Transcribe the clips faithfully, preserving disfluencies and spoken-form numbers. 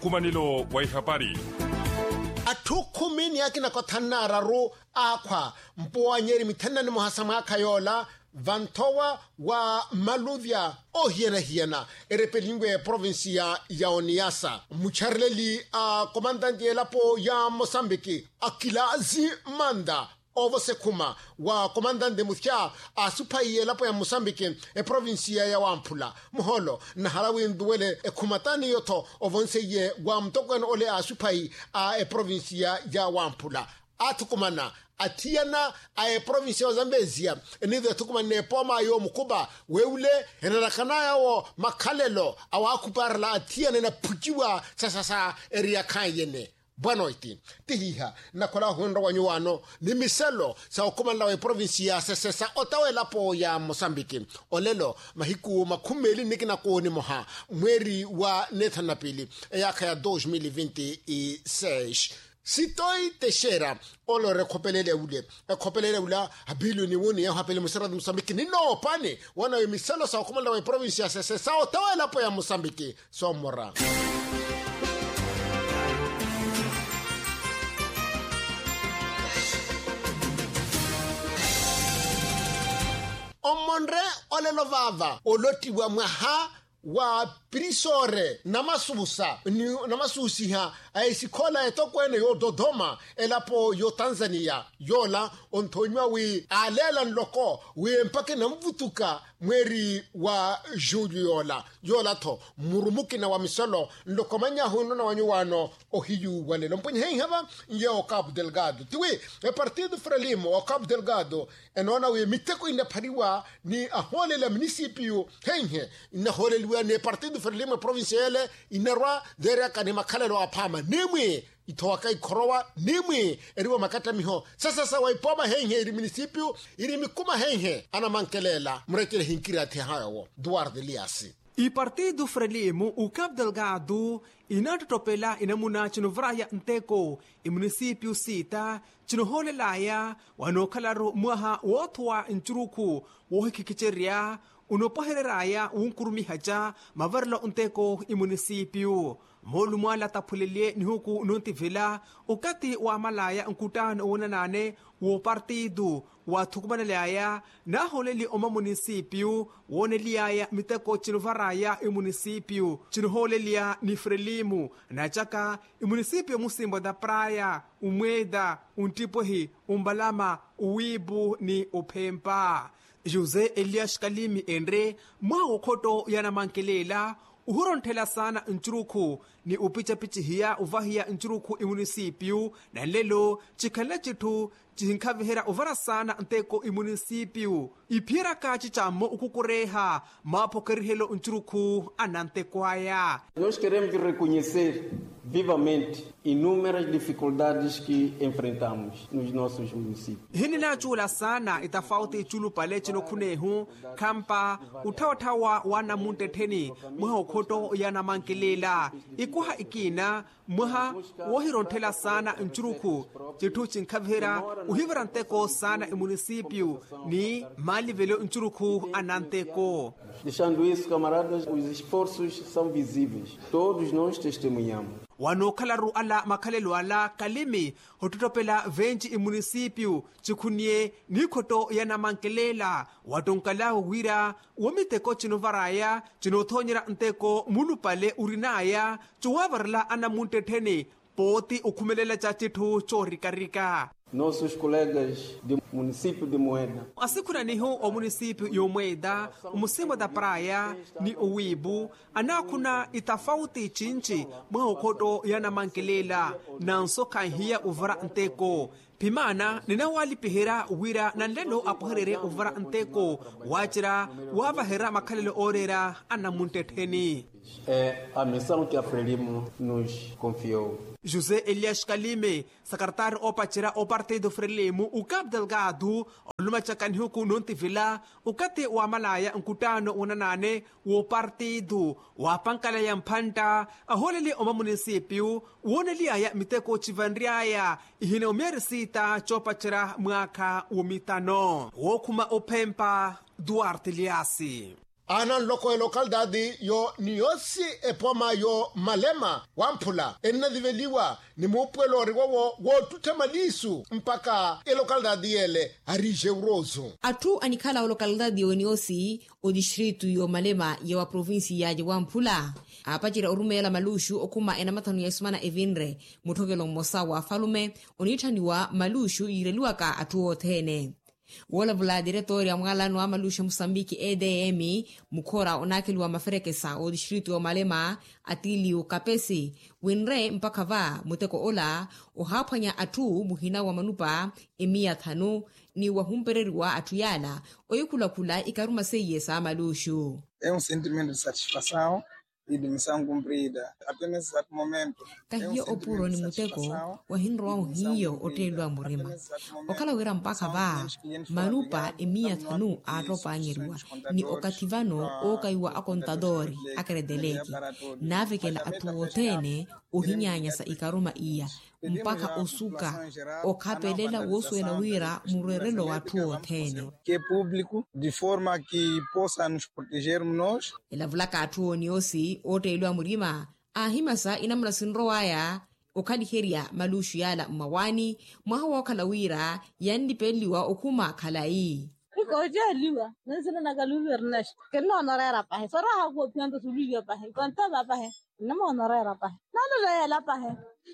mkhumanilo wa ihabari. Atukhumini yakina kothanara ro akwa mpoanyeri mithanani mohasama kayola vantowa wa Maluvya o hiena hiena erepelingwe provincia ya Oniasa mucharleli a uh, komandanti elapo ya Mosambiki Akilazi Manda ovo sekuma wa komandante muthya asupai elapo ya Mosambiki e provincia ya Wampula muholo na halawi nduwele e kumatani yoto ovonseye wa mtokwen ole asupai a e provincia ya Wampula atukumana atiana a provincia ya Zambezia enidhe tukumana ne poma yo mkuba weule enadakana yao makalelo awakuparla atiana na pujiwa sasasa eria kanyene Banoiti, tihiha, na kola hundo wanyuano, ni miselo, sa okumanda wa provincia sesesa otawe lapo ya Mosambiki. Olelo, mahiku makumeli nikina kuoni moha, mweri wa Nethanapili, eyaka ya dois mil e vinte e seis. Sitoi Teixeira, olo rekopelele ule, rekopelele ula, habilu ni wuni ya hapele musarad Mosambiki, nino opani, wana yu miselo sa okumanda wa provincia sesesa otawe lapo ya Mosambiki, so mora. Omonre olelo vava oloti wa mwaha wa prisore namasusa ni namasusi ha aisikola etokwene yo Dodoma elapo yo Tanzania yola ontonywa wi alela nloko wi mpake namvutuka mweri wa Juliola yola to murumuki na wa misolo nlokomanya huno na wanyuano ohiyu walelo mponye hei haba yo Cabo Delgado tiwi e partido Frelimo o Cabo Delgado enona wi miteko ina pariwa ni ahole la municipio henhe ina hole liwa ne partido Frelimo provinciale inarwa dere kane makalelo apama nimwe itowakai korowa nimwe eriwa makata miho sasa sawa ipoma henhe iri municipio iri mikuma henhe ana mankelela mretele hinkira te hayo Duarte Liasi. I partido Frelimo o Cabo Delgado inatotopela inamuna chino vraya nteko i municipio sita chino hole laya wanokalaro muaha wotwa nchuruku wohikikicheria unopohereraya unkurumi haja mavarla unteko i municipio molu mwala tapulele ni huku nuntivila ukati wa malaya nkutano unanane wo partido wa thukumanelaya na holeli oma municipio woneliaya miteko chinuvaraya i municipio chinuholelia ni Frelimo na chaka i municipio musimbo da praia umweda untipohi umbalama uwibu ni upempa. Jose Elias Kalimi Endre mwa ukoto yana mankelela uhuronthela sana nchuruku ni upicha pichi hiya uvahia nchuruku i municipio na lelo chikhala chithu chihinkhavihera uvara sana nteko i municipio iphira kachi chamo ukukureha mapokerihelo nchuruku anantekwaya. Nós queremos reconhecer vivamente inúmeras dificuldades que enfrentamos nos nossos municípios. Hini na chula sana itafauti chulu pale chino kunehu kampa utawatawa wana muntetheni mwa ukoto yana mankelela ikuha ikina mwa wohironthela sana nchuruku chitu chinkhavihera uhivaranteko sana i municipio ni mali velo nchuruku ananteko. Deixando isso, camaradas, os esforços são visíveis. Todos nós testemunhamos. Wanokalaru ala makalelo ala Kalimi hotutopela venji i municipio chikunie nikoto yana mankelela watonkala wira womiteko chinovaraya chinothonyera nteko mulupale urinaya chuwavarla ana muntetheni poti ukhumelela cha chithu chorikarika. Nossos colegas do município de Moeda. Asikuna niho o município yo Moeda, o musimbo da praia ni uwibu, anakuna itafauti chinchi mwa ukoto yana mankelela na nsoka hiya uvara nteko. Pimana ninawali pihira wira na lelo apoherere uvara nteko wachira wavahera makalelo orera ana muntetheni. É a missão que a Frelimo nos confiou. José Elias Kalimi, secretário opachira o partido Frelimo, o Cabo Delgado, o lumachakani huku nuntivila, o kate wa malaya nkutano unanane, o partido, wa pankala ya mpanta, aholeli oma municipio, uoneli aya miteko chivandriaya, ihine umerisita chopachira mwaka umitano. Wokuma opempa Duarte Liasi. ana loko e localidade yo niosi epoma yo Malema Wamphula enadiveliwa ni mupuelo riwowo wo tutemalisu mpaka e localidade yele arije urozo atu anikhala o localidade yo niosi o distrito yo Malema ya wa provinsia ya Wamphula apachira orumela malushu okuma ena mathanu ya isumana evinre muthokelo mosa wa falume onithaniwa malushu ireliwaka atu othene wola vula diretori ya mgalano wa malushu Mosambiki E D M mukora onakeli wa maferekesa o distrito yo Malema atili o kapesi winre mpaka va muteko ola ohaphanya atu muhina wa manupa emia thanu ni wahumpereriwa atuyala oyikula-kula ikaruma seyesa malushu. É um sentimento de satisfação e de missão cumprida. Apenas exato momento. Kahio opuro ni muteko wa hinro wa hiyo otelwa murima. Okala wera mpaka va manupa emia thanu atropa anyerwa ni okativano okaiwa akontadori akredeleki navekela atu otene ohinyanya sa ikaruma iya mpaka osuka okapelela wosuela wira murerelo watu otene que é público de forma que possa nos protegermos nós. Ela vulaka atu oniosi otelwa murima ahimasa inamla sinro waya okaliheria malushu yala mawani mwahawa kalawira yandipeliwa okuma kalai ko jaliwa nasina nagaluwer nash kello norera pahe saraha ko pianto suluya pahe kwanta ba pahe namo norera pahe nalo la pahe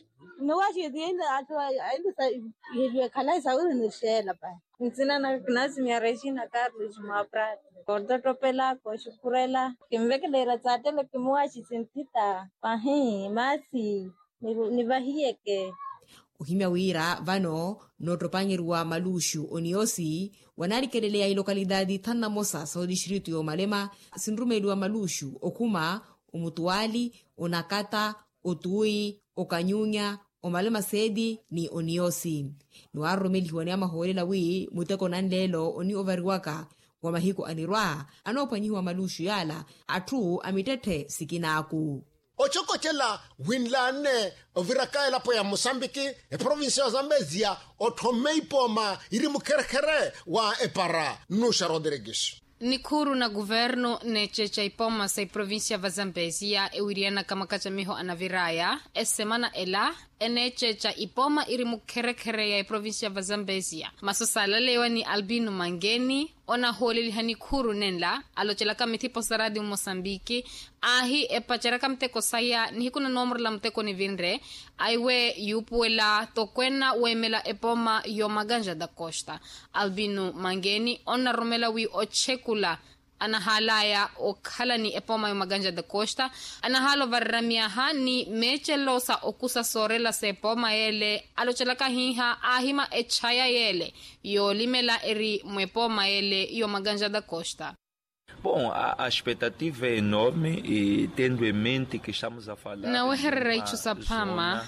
no washi dinda atwa ainda sa yeye kala sa uri shela pahe nsina na knasi ya Regina Carlos Maprat korda topela ko shukurela kimvekelera tsatele kimwashi sentita pahe masi ni vahieke uhimya wira vano notropanyerwa malushu oniosi wanalikelelea i lokalidadi thana mosa sa distrito yo Malema sinrumeliwa malushu okuma umutuali onakata otui okanyunya omalema sedi ni oniosi nuarumeliwa ni amaholela wi muteko nanlelo oni ovariwaka wa mahiko anirwa anopanyiwa malushu yala atu amitete sikinaku ochokochela winlane virakaela po ya Mosambiki e provincia ya Zambezia otomeipoma iri mukerekere wa epara Nusha Rodrigues. Nikuru na governo nechecha ipoma sa provincia va Zambezia e wiriana kama kachamiho anaviraya e semana ela enechecha ipoma iri mukerekere ya provincia va Zambezia masosala lewa ni Albino Mangeni ona holili hanikuru nenla alochela kamitipo saradi Mosambiki ahi e pachara kamteko saya ni hikuna nomro la mteko ni vinre aiwe yupuela tokwena wemela epoma yo Maganja da Costa Albino Mangeni ona romela wi ochekula anahalaya okhala ni epoma yo Maganja da Costa anahalo varramia hani mechelosa okusa sorela se epoma yele alochela kahiha ahima echaya yele yo limela eri mwepoma yele yo Maganja da Costa. Bom, a, a expectativa é enorme e tendo em mente que estamos a falar na weherera ichusa pama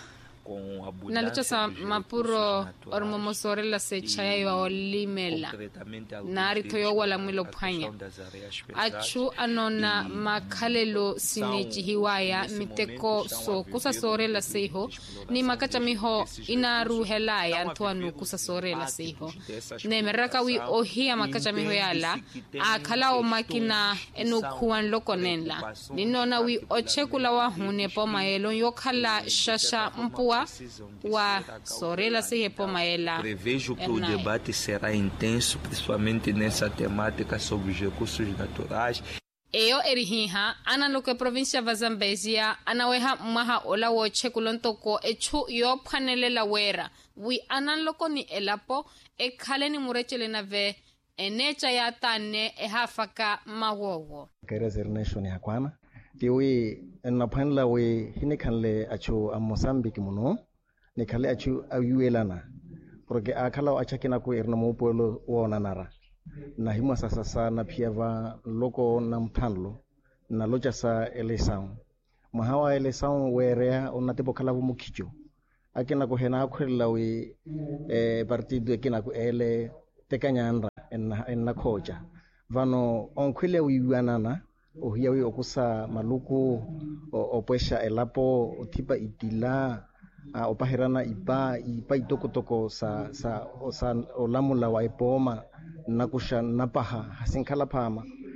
na lucha sa mapuro ormomosorela se chaya yo olimela na arito yo wala mwilo panya achu anona makhalelo sinechi hiwaya miteko so kusa sorela seho ni makacha miho inaru helaya ntuanu kusa sorela seho ne meraka wi ohia makacha miho yala akhala o makina enukuan lokonenla ninona wi ochekula wa hune poma yelo yokhala shasha mpua wa sorela sehe poma yela. Prevejo que o debate será intenso, principalmente nessa temática sobre os recursos naturais. Eyo erihiha ana loke provincia va Zambezia anaweha maha ola wo chekulontoko echu yo panelela wera wi anan loko ni elapo e khale ni murechele na ve enecha ya tane e hafaka mawowo kere zer nation ya kwana tiwi na panla we hine kanle achu a Mozambique muno ne khale achu ayuelana porque akhala achakina ko erna mo polo wona nara na hima sasa sana pia va loko na mthanlo na locha sa eleção mahawa eleção werea onatipo khala mukicho akina ko hena akhwela we eh partido akina ko ele tekanyandra en en nakhoja vano onkhwele uyuanana ohiyawi okusa maluku opesha elapo utipa itila opahirana ipa ipa itokotoko sa sa osa olamula wa epoma nakusha napaha hasinkhala phama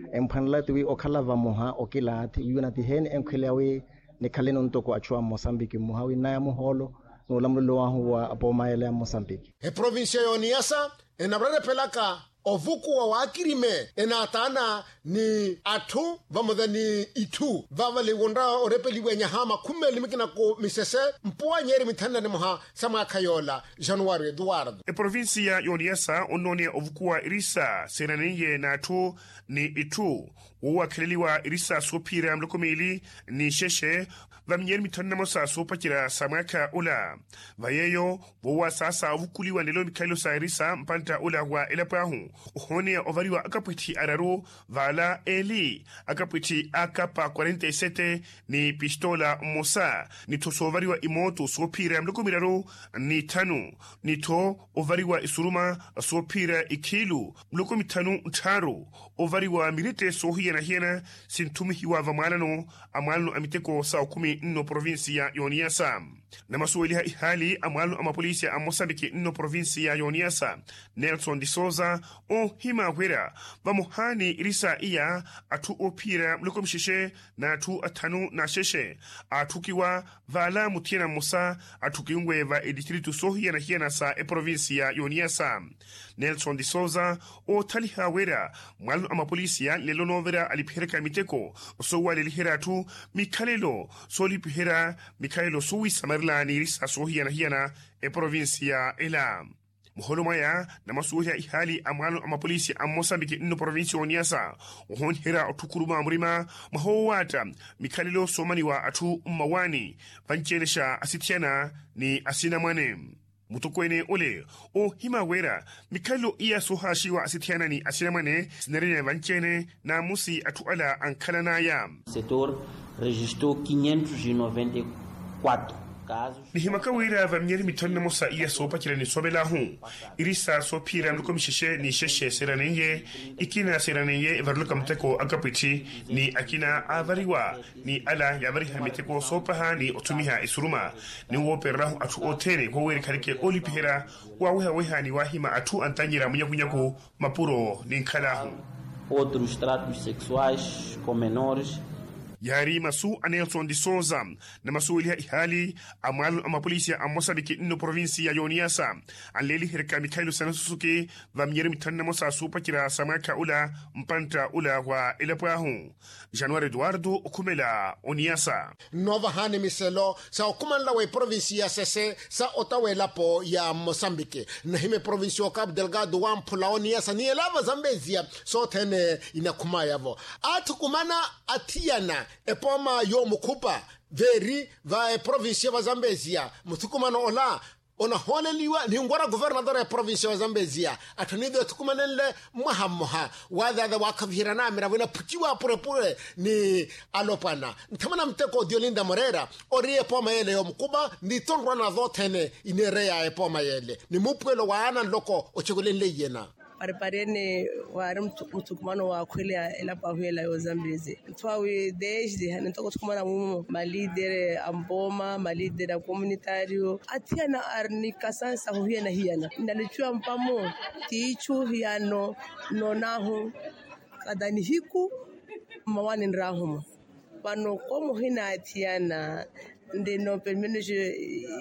emphanla tiwi okhala va moha okilati yuna ti hen enkhelewi ni khaleno ntoko achwa Mozambique muhawi na ya muholo no lamlo wa wa apoma ele Mozambique e provincia yoniasa enabrare pelaka ovuku wa wakirime enatana ni atu vamodha ni itu vavali wonda orepeliwe nyahama kumeli mikina ko misese mpua nyeri mitanda ni moha sama kayola Januari Eduardo e provincia yoniasa onone ovuku wa irisa senaniye na atu ni itu uwa keleliwa irisa sopira mlokomeli ni sheshe vamnyeri mitanda mosa sopakira samaka ula vayeyo wowa sasa ovukuliwa nelo mikailo sa irisa mpanta ula wa elapahu hone ovariwa akapwiti araro vala eli akapwiti akapa cuarenta y siete ni pistola mosa ni to sovariwa imoto sopira mlokomiraro ni tanu ni to ovariwa isuruma sopira ikilu mlokomitanu ntaro ovariwa mirite sohiya na hiena sintumihiwa vamalano amalano amiteko sa kumi no provincia yoniasa na masuweliha ihali amalano ama polisia a Mozambique no provincia yoniasa Nelson de Souza o hima hwera vamuhani irisa iya atu opira mlukomshishe na atu atanu na sheshe atukiwa vala mutiena musa atukiungwe va edistritu sohiya na hiena sa e provincia yoniasa Nelson de Souza o taliha wera mwalano ama polisia lelo novera alipihereka miteko so wale lihera tu mikalelo so lipihera mikalelo suwi samarlani irisa sohiya na hiena e provincia ela muholo maya na masuhia ihali amwalo ama polisi a Mozambique no provincia oniasa uhon hera otukuruma mrima mahowata mikalilo somaniwa atu mawani vanchenesha asitiana ni asina mwane mutokwene ole o himawera mikalilo iya sohashiwa asitiana ni asina mwane sinarene vanchene na musi atu ala ankalana ya setor registrou quinhentos e noventa e quatro ni himakawira vamnyeri mitonna mosa iya sopa kila ni sobela hu irisa sopira mluko misheshe ni sheshe seraneye ikina seraneye varluka mteko akapiti ni akina avariwa ni ala yavariha miteko sopa ha ni otumiha isuruma ni woperahu atu otene kwa weri karike olipihera waweha weha ni wahima atu antanyira munyakunyaku mapuro ni nkalahu outros tratos sexuais com menores yari masu a Nelson de Souza na masu iliha ihali amalu ama polisia a Mozambique no provincia yoniasa an leli hirka Mikhailo Sanasusuke vamnyeri mitanna mosa supa kira samaka ula mpanta ula wa ilapahu Januari Eduardo okumela oniasa nova hani miselo sa okumanla we provincia sese sa otawe lapo ya Mozambique na hime provincia Cabo Delgado wa mpula oniasa ni elava Zambezia so tene inakumaya vo atukumana atiana epoma yo mukupa veri va e provincia va Zambezia mutukumano ola ona holeliwa ni ngora governador ya provincia wa Zambezia atanido tukumanele mahamoha wadha da wakavira na mirawina puchiwa pure pure ni alopana ntamana mteko Diolinda Moreira ori epoma yele yo mukuba ni tonrwa na dhotene inerea epoma yele ni mupwelo wa ana loko ochegolele yena pariparene wari mtukumano wa kweli elapa huela yo Zambezi twawe desde hanitoko tukumana mu malidere amboma malidere comunitario atiana arnika sansa huena hiana ndalichua mpamo tichu hiano nonahu kadani hiku mawani nrahumo pano komo hina atiana ndeno pemene je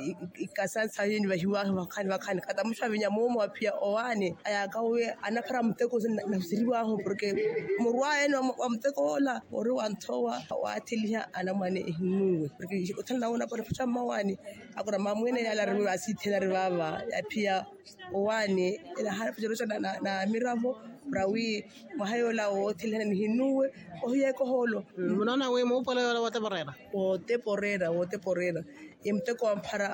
ikasansa yini bahiwa bakani bakani kata mushavinya momo apia owane ayakawe anakara mteko na siriwa ho porque murwa eno wa mteko ola ori wantowa watilia anamane ihnuwe porque utanda una pore pcha mawani akora mamwene yala riwa asithela ribaba apia owane ila harfu jerosha na, na miravo brawi mahayola o tilena hinuwe ohiye ko holo munana we mo pole wala wate porera o te porera o te porera imteko ampara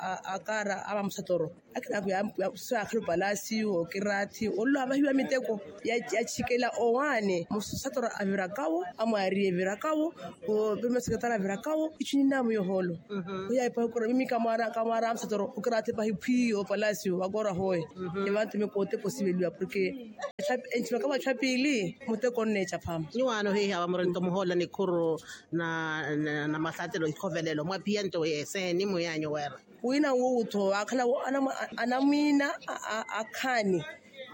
akara aba msatoro akina ku sa khlo palasi o kirati o lo abahiwa miteko ya chikela owane musatoro avira kawo amari avira kawo o bema sekretara avira kawo ichina mu yoholo ya ipa ko mimi kamara kamara msatoro kirati pa hipi o palasi agora hoye levanti me kote possible porque enchima kama chapili muteko ne chapama ni wano he aba morento muhola ni kuro na na masatelo ikovelelo mwa piento yese ni muyanyo wera wina wuto akala anamina akani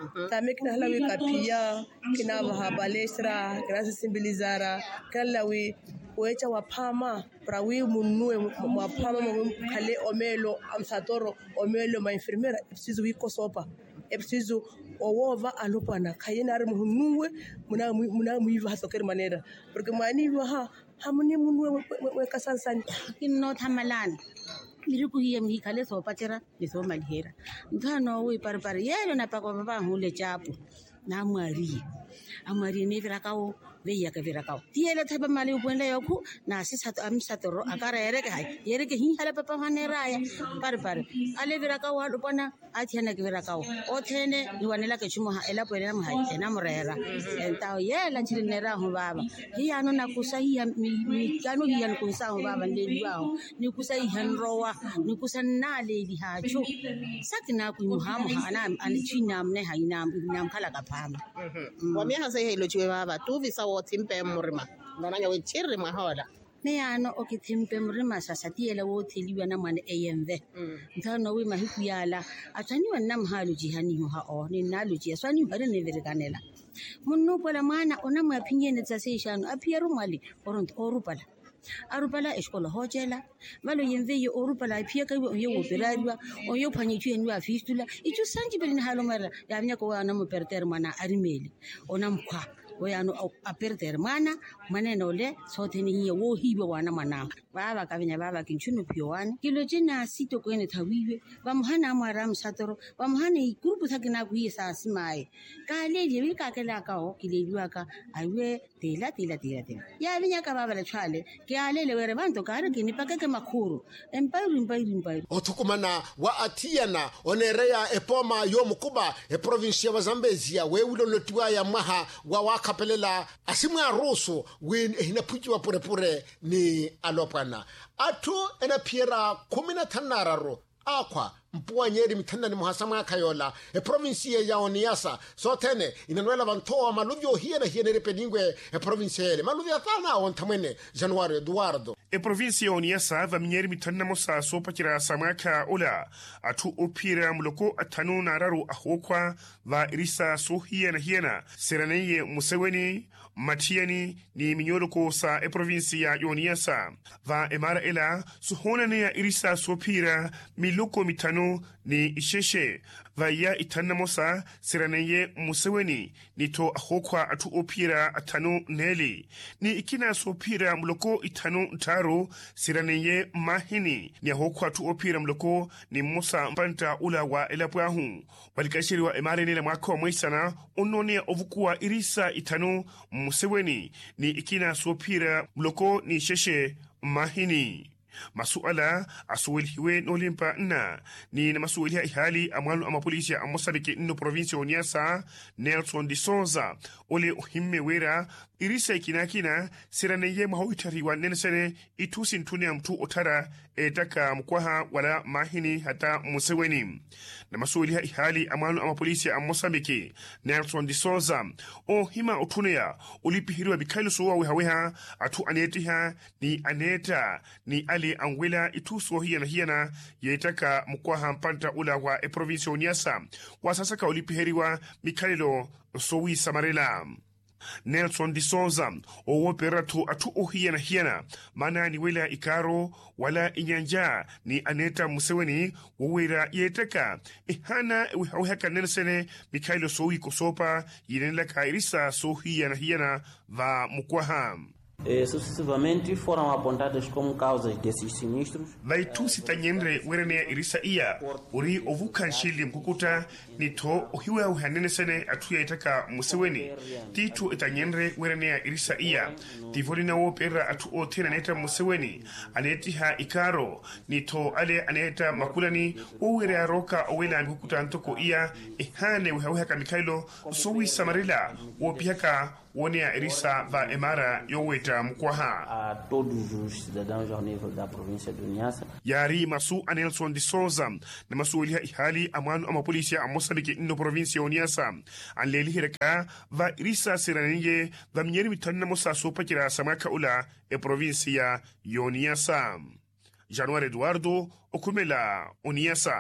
Também que na lawi kapia, que na balestra, que na sensibilizara, que na lawi wecha wapama para wi munue wapama kale omelo amsatoro omelo ma enfermeira é preciso ir cosopa é preciso owova alopana kayena ari munue muna muna muiva hasoker maneira porque mani ha hamuni munue we kasansani kinno thamalan liruku hiya mi kale so patera le so malhera nthano we par par yelo na pakwa ba hule chapu na mwari amwari ne virakao veya ka virakao tiele thaba mali upwenda yoku na sisa amsatoro akara yereke hai yereke hi hala papa haneraya par par ale virakao alupana athena ke virakao othene liwanela ke chumo ha ela pwela mhai ena morera entao yela chirinera ho baba hi ano na kusa hi mi kanu hi ano kusa ho baba ndeli wao ni kusa hi hanrowa ni kusa nale di hacho sakina ku muhamu hana an china mne haina nam khala ka phama wami ha sai helo chiwe baba tu visa wo timpe murima nona nyawe chiri mahola me ano o ke timpe murima sasa tiela wo teliwa na mane emv ntano we mahiku yala atani wanna mhalu jihani ho ha o ni nalu ji aswani bare ne verikanela munno pola mana ona maphinye ne tsase shano aphiaru mali oront orupala arupala eskola hojela malo yenve ye orupala aphia ka yo wo berariwa o yo phanye tshweni wa fistula ichu sanji bele halo mara ya nya ko wana mo perter mana arimeli ona mkhwa oyano aperter mana maneno le sotheni hiye wo hibe wana mana baba kabenya baba kinchuno piowani kilo jina sito kwene thawiwe bamhana amara msatoro bamhana igrupu thakina kuyi sasi mai ka leli wi ka kela ka o kileliwa ka aiwe tela tela tela tela ya binya ka baba le tshwale ke alele were banto ka re ke ni pakeke makhuru empairu empairu empairu othukumana wa athiana onereya epoma yo mukuba e province ya Zambezia we ulolotiwa ya maha wa wakapelela asimwa ruso we hinapujiwa pure pure ni alopana atu ena piera kumi na tano akwa mpuwa nyeri mitenda muhasama kayola e provincie ya Oniasa sotene inanwela vantoa maluvyo hiena hiena repelingwe e provinciele maluvyo thana ontamwene Januario Eduardo e provincie ya Oniasa va minyeri mitenda mosa sopa kira samaka ola atu opira muloko atanu nararu ahokwa va irisa so hiena hiena seraneye Museweni Matiani ni minyoloko sa e provincie ya Oniasa va emara ela suhona ya irisa sopira miloko mitano ni isheshe vaya itanamosa siraneye Museweni nito ahokwa atu opira atano neli ni ikina sopira muloko itano ntaro siraneye mahini ni ahokwa atu opira muloko ni Musa mpanta ula wa elapwahu walikashiri wa emare nila mwako mwisana unone ovukua irisa itano Museweni ni ikina sopira muloko ni sheshe mahini masuala asuweli hiwe nolimpa na ni na masuweli ya ihali amwalu ama polisi ya amosabiki ino provinsi Oniasa Nelson de Souza ole uhimme wera irisa ikinakina siraneye mahawitariwa nenesene itusi ntuni ya mtu otara etaka mkwaha wala mahini hata Museweni na masuweli ya ihali amwalu ama polisi ya amosabiki Nelson de Souza o hima utuneya ulipihiriwa bikailu suwa wehaweha atu anetiha ni aneta ni ali angwela ituso hiena hiena yetaka mkwaha mpanta ula wa e provinsi Oniasa kwa sasa ka ulipihiriwa mikalilo sowi samarela Nelson de Souza owopera tu atu ohiena hiena mana ni wela ikaro wala inyanja ni aneta Museweni wawera yetaka ihana wihaweka nenesene mikalilo sowi kosopa yinenla kairisa so hiena hiena va mkwaha Eh, sucessivamente foram apontadas como causas desses sinistros. Vai tu sitanyenre werene irisa iya uri ovukan shili mkukuta nito ohiwe uhanene sene atuya itaka Museweni titu itanyenre werene irisa iya tivolina wopera atu otena neta Museweni anetiha ikaro nito ale aneta makulani uwere aroka owela mkukuta antoko iya ihane uhaweka mikailo sowi samarila wopihaka wonea irisa va emara yoweta mkwaha a todos os cidadãos ao nível da província de Oniasa. Yari masu Nelson de Souza na masu liha ihali amanu ama polisi ya Mosambiki ino provinsi ya Oniasa anleli hiraka va irisa siranenge va mnyeri mitana mosa sopa kira samaka ula e provinsi ya Oniasa. Januario Eduardo Okumela Oniasa.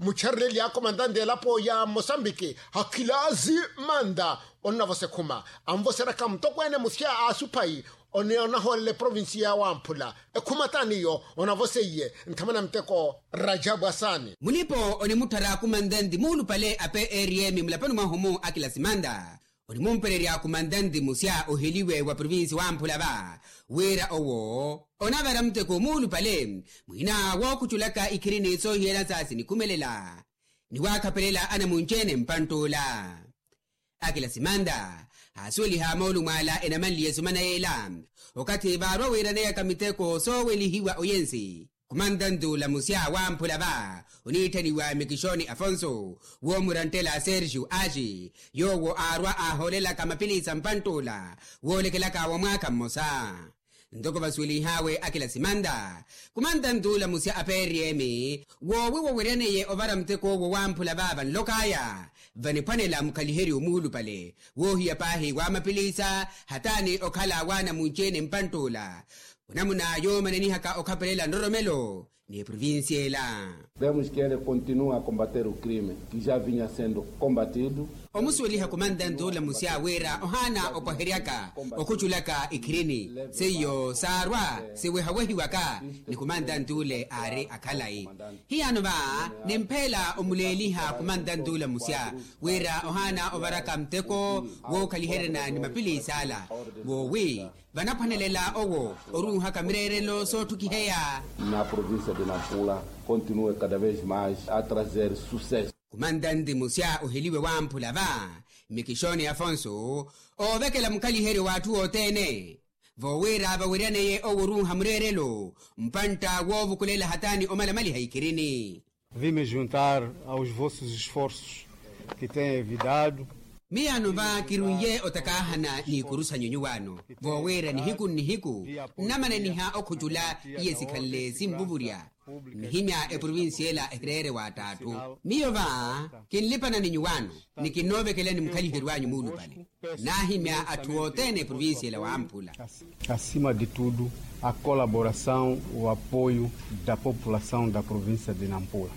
mucharleli ya komandante lapo ya Mozambique hakilazi manda onna vose kuma amvosera kamtokwene musia asupai one ona hole provinsi ya Wampula ekumataniyo ona voseye ntamana mteko Rajabu Asani mulipo oni mutara kumandandi mulu pale ape eriem mlapano mahomo akilasimanda oni mumpereri ya kumandandi musia oheliwe wa provinsi Wampula ba wera owo ona vera mteko mulu pale muina wo kuchulaka ikirine so yela sasi ni kumelela ni wakapelela ana munchene mpantola akilasimanda hasuli ha maulu mala enamali yesumana yela wakati barwa wirane ya kamiteko so welihiwa oyensi kumandandu la musia Wampula ba unitani wa Mikishoni Afonso wo murantela Sergio Aji yo wo arwa aholela kamapilisa mpantola wo lekelaka wa mwaka mosa ndoko basuli hawe akilasimanda kumandandu la musia aperiemi wo wo wirane ye ovara mteko wo Wampula baba nlokaya vanipanela mkaliheri umulu pale wo hiya pahi wa mapilisa hatani okhala wana munchene mpantola unamuna yo maneni haka okapelela ndoromelo ni provinciela. Vemos que ele continua a combater o crime que já vinha sendo combatido. Omusuli ha komandando la musia wera ohana opaheriaka okuchulaka ikirini seyo sarwa sewe hawehi waka ni komandando le are akalai hiano ba nempela omuleli ha komandando la musia wera ohana obaraka mteko wo kaliherena ni mapili sala wo we vanapanelela owo oru haka mirerelo so tukiheya na província de Nampula continua cada vez mais a trazer sucesso. Kumandandi musia oheliwe Wampula ba Mikishoni Afonso ovekela mkaliheri watu otene vowera vawirane ye oworu hamrerelo mpanta wovu kulela hatani omala mali haikirini. Vim me juntar aos vossos esforços que têm evitado miyano ba kirunye otakahana ni kurusa nyonyuwano vowera ni hiku ni hiku namane ni ha okujula yesikhalle simbuburia nihimya e provinciela herere watatu miyo ba kinlipana ni nyuwano nikinovekele ni mkaliheru wanyu mulu pale nahimya atuotene provinciela Wampula. Acima de tudo a colaboração o apoio da população da província de Nampula.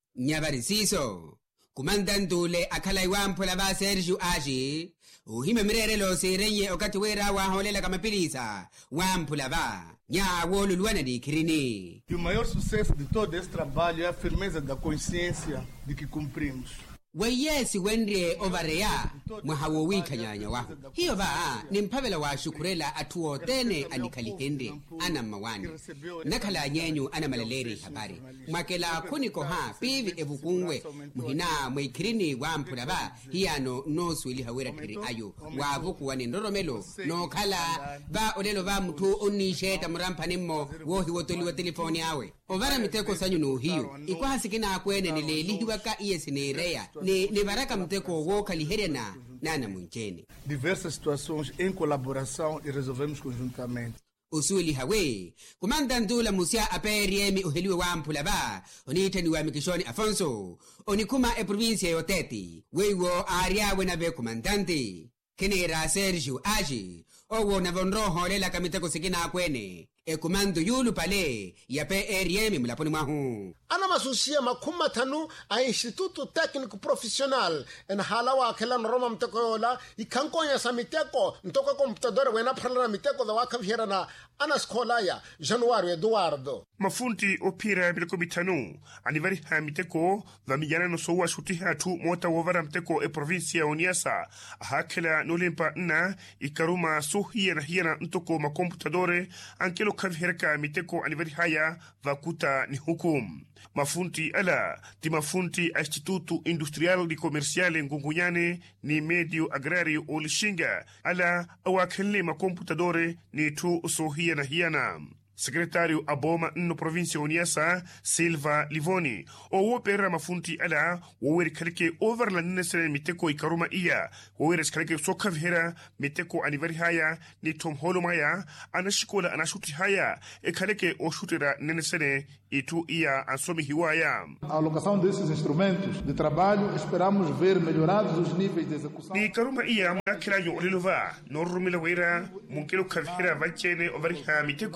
Nyabarisiso kumandandule akalai Wampula ba Sergio Aji uhime mirerelo sirenye okati wera wa holela kamapilisa Wampula ba nya woluluana di kirini. E o maior sucesso de todo esse trabalho é a firmeza da consciência de que cumprimos. Weyesi wendre overea mwahawo wika nyanya waho hiyo ba nimpavela wa shukurela atuotene anikalihende ana mawani nakala nyenyu ana malaleri habari mwakela kuniko ha pivi evukungwe muhina mwikirini Wampula ba hiyano nosu ili hawera tiri ayo wavuku wani ndoromelo no kala ba olelo ba mtu unisheta murampanemmo wohi wotoli wa telefoni awe ovara miteko sanyu no hiyo ikuwa hasikina akwene nilelihi waka iye sinereya ne ne baraka mteko wo kaliherena nana munchene diversas situações em colaboração e resolvemos conjuntamente. Usuli hawe kumandando la musia aperiemi oheliwe Wampula ba onitani wa Mikishoni Afonso onikuma e provincia yoteti weiwo aria wena be komandante kenera Sergio Aji owo na vonroho lela kamiteko sikina akwene e komando yulu pale ya P R M mlaponi mwahu ana masusia makuma tanu a Instituto Técnico Profissional en halawa kela noroma mteko yola ikankonya sa miteko ntoko computador wena phala miteko da wakavyera na ana skolaya Januário Eduardo mafunti opira bilko bitanu anivari ha miteko va mijana no sowa shuti hatu mota wovara mteko e provincia Oniasa hakela nolimpa na ikaruma sohiera hiera ntoko ma computadore ankelo kavherka miteko anivari haya vakuta ni hukum mafunti ala ti mafunti a Instituto Industrial e Comercial Ngungunyane ni Medio Agrario Olishinga ala awakele ma computadore ni tu sohia na hiana. Secretário Aboma no província Oniasa Silva Livoni o opera mafunti ala o wer kalke over la nesere miteko ikaruma iya o wer kalke sokavhera miteko anivari haya ni tom holomaya anashikola anashuti haya e kalke o shutira nesere itu iya ansomi hiwaya. A alocação desses instrumentos de trabalho esperamos ver melhorados os níveis de execução. Ni karuma iya makira yo relova no rumila wera munkelo kavhera vachene over ha miteko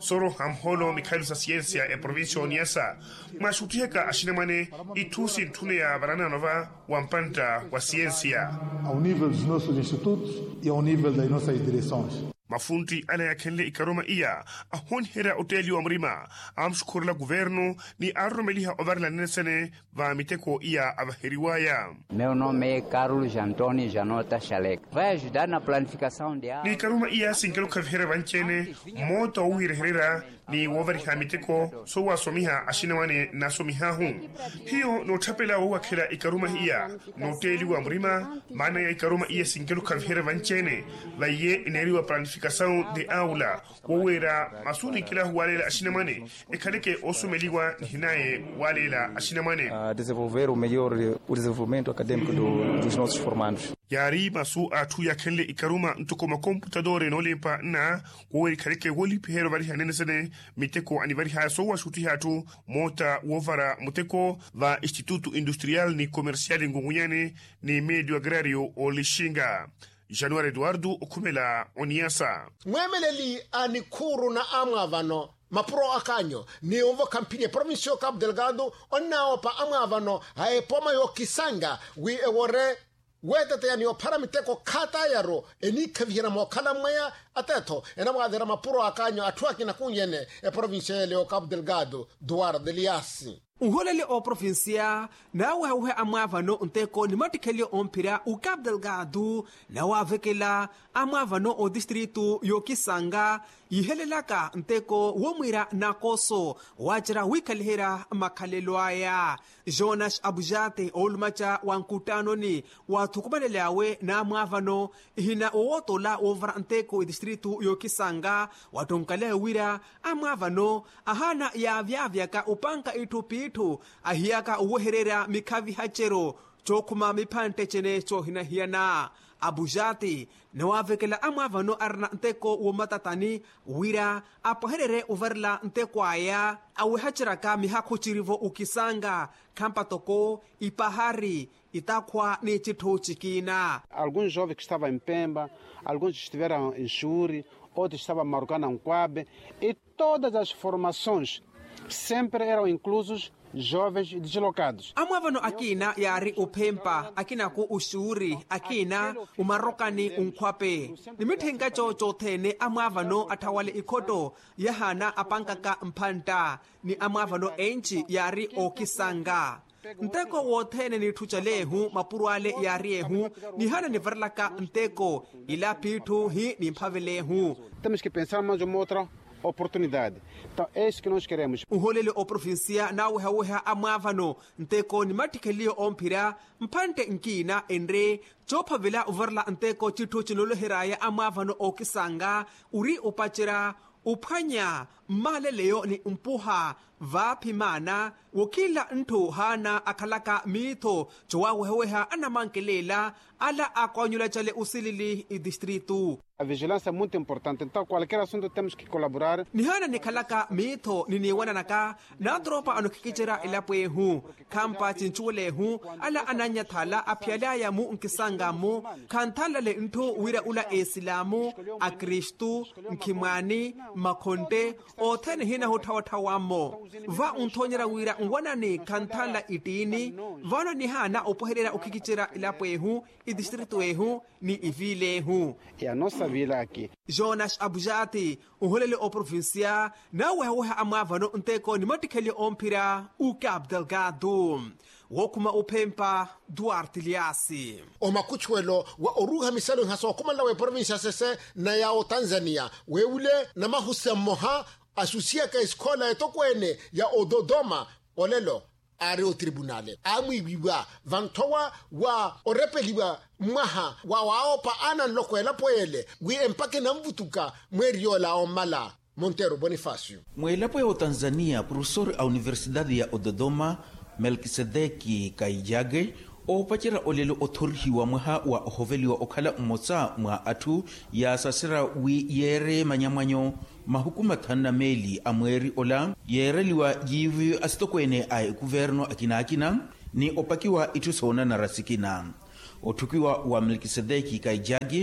soro hamholo Mikhailo sa ciencia e provincia Oniasa mashutiheka ashinamane itusi ntune ya barana nova wampanta wa ciencia ao nível dos nossos institutos e ao nível das nossas direções. Mafunti ala ya kenle ikaroma iya ahon hera oteli wa mrima amshukuru la governo ni arromeliha ovarla nesene va miteko iya avaheriwaya. Meu nome é Carlos Antônio Janota Chalek. Vai ajudar na planificação de água. Ni karoma iya sinkelo kavhera vanchene moto uhire herera ni wovariha miteko so wasomiha ashinawane na somiha hun. Hiyo no tapela wa kila ikaroma iya no teli wa mrima maana ya ikaroma iya sinkelo kavhera vanchene va ye ineriwa planificação de aula wawera masuni kila huwalela ashinamane ekaleke osumeliwa hinaye walela ashinamane a desenvolver o melhor o desenvolvimento acadêmico do, dos nossos formandos. Yari masu atu ya kelle ikaruma ntuko ma computadore no lempa na waweri kaleke woli pihero vari hanene sene miteko anivari ha so wa shuti hatu mota wovara muteko va Instituto Industrial ni Comercial Ngunguyane ni Medio Agrario Olishinga. Januari Eduardo Okumela Oniasa. Mwemeleli anikuru na amavano mapro akanyo ni ovo kampini provinsio Cabo Delgado onao pa amavano hae poma yo kisanga wi ewore weta te yani opara miteko kata yaro eni kavira mo kala maya ateto ena mwadera mapro akanyo atwaki na kunyene e provinsio leo Cabo Delgado Duarte de Liasi. Unholele o provincia na wawe amavano nteko ni matikeli ompira u Cabo Delgado na wavekela amavano o distrito yo Kisanga yihelelaka nteko womwira nakoso wajira wikalihera makalelwaya. Jonas Abujate olmacha wankutano ni watukubaleleawe na amavano hina owotola ovra nteko i distrito yo Kisanga watonkale wira amavano ahana ya vyavyaka upanka itupi itu ahiyaka uweherera mikavi hachero chokuma mipante chene chohina hiyana. Abujati na wavekela amavano arna nteko womatatani wira apaherere uverla nteko aya awe hachiraka mihakuchirivo ukisanga kampatoko ipahari itakwa ni chito chikina. Alguns jovens que estavam em Pemba, alguns estiveram em Xuri, outros estavam marcando em Quabe, e todas as formações sempre eram inclusos jovens deslocados. Amavano akina yari upempa akina ku ushuri akina umarokani unkwape nimithenga chocho thene amavano athawale ikoto yahana apankaka mphanta ni amavano enchi yari okisanga nteko wothene ni thuchalehu mapuruale yariyehu ni hana ni verlaka nteko ila pithu hi ni mphavelehu. Temos que pensar mais uma outra oportunidade. Então é isso que nós queremos. Uholele o provincia na weha weha amavano nteko ni matikhelio ompira mpante nkina enre chophavela uverla nteko chithu chinoloheraya amavano okisanga uri upachira uphanya maleleyo ni umpuha vaphimana wokila ntho hana akhalaka mitho chowaweheweha anamankelela ala akwanyula chale usilili i distrito. A vigilância é muito importante, então qualquer assunto temos que colaborar. Nihana nikhalaka mitho niniwananaka na dropa anukikichira ilapwehu kampa chinchulehu ala ananyathala apyalaya mu nkisanga mu kanthala le ntho wira ula esilamu a Kristu nkimwani makhonte othene hina hothawthawamo va unthonyera wira ngwanani kanthala itini vana nihana opoherera ukikichira ilapwehu i distrito ehu ni ivilehu. E a nossa vila aqui. Jonas Abujati uholele o provincia na weha amavano nteko ni matikeli ompira u Cabo Delgado. Wokuma upempa Duarte Liasi. O makuchwelo wa oruha misalo haso kumala we provincia sese na yao Tanzania weule na mahusem moha asusia ka eskola etokwene ya Ododoma olelo ari o tribunale amwi biwa vantowa wa orepeliwa maha wa waopa ana lokwela poele wi empake na mvutuka mweriola omala Montero Bonifacio. Mwelapo ya Tanzania professor a Universidade ya Ododoma Melkisedeki Kaijage o pachira olelo othorihi wa mwaha wa ohoveli wa okhala mmosa mwa atu ya sasira wi yere manyamanyo mahukuma thana meli amweri ola yereliwa jivi asitokwene a guverno akina akina ni opakiwa itusona na rasikina otukiwa wa Melkisedeki Kaijage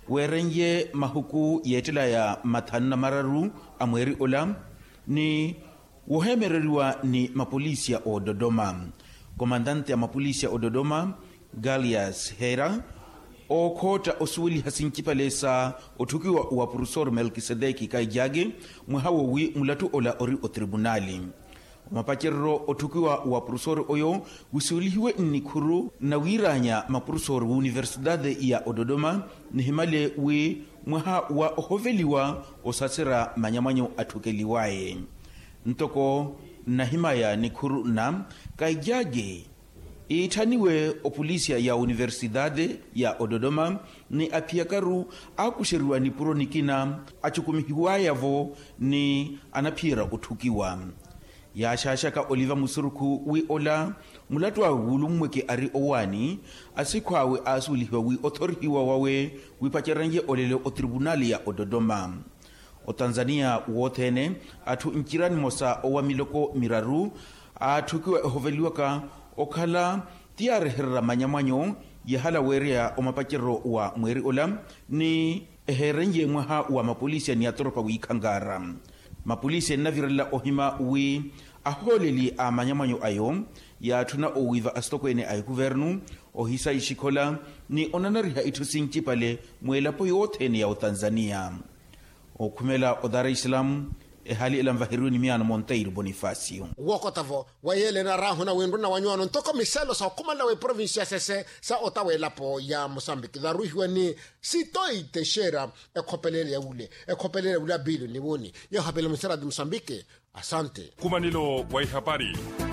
werenye mahuku yetela ya mathanna mararu a mweri ola ni wohemereriwa ni mapolisia o Dodoma. Komandante ya mapolisia o Dodoma Galias Hera o kota osuwili hasinkipalesa otukiwa wa Profesor Melkisedeki Kaijage mwahawo wi mulatu ola ori o tribunali. Mapachero otukiwa wa Profesor oyo wisulihiwe nikuru na wiranya maprofesor wa Universidade ya Dodoma ni himale wi mwaha wa ohoveliwa osasira manyamanyo atukeliwaye. Ntoko na himaya nikuru na Kaijage itaniwe opolisia ya Universidade ya Dodoma ni apiakaru akushiriwa ni puronikina achukumihiwayavo ni anapira utukiwa. Ya shashaka Oliva Musuruku wi ola mulatwa wulumweke ari owani asikwawe asulihiwa wi othorihiwa wawe wipacharanje olele o tribunali ya Dodoma. O Tanzania wothene atu nchirani mosa owa miloko miraru atukiwa ehoveliwaka okhala tiarehera manyamanyo yahala werea o mapachero wa mweri ola ni eherenje mwaha wa mapolisia ni atoropa wikangara. Mapolisia navirela ohima wi aholeli a manyamanyo ayo ya tuna owiva astoko ene ay guvernu ohisa ishikola ni onanariha itusinchi pale mwelapo yote ni ya Tanzania. Okumela o Dar es Salaam e hali ila mvahiru ni miano Monteiro Bonifacio. Wokotavo wayele na rahuna wendu na wanyuano ntoko miselo sa kumala we provincia sese sa otawe lapo ya Mozambique. Daruhiwe ni sitoi teshera e kopelele ya ule e kopelele ule bilu ni woni ya hapele msera di Mozambique. Asante kumanilo wa habari.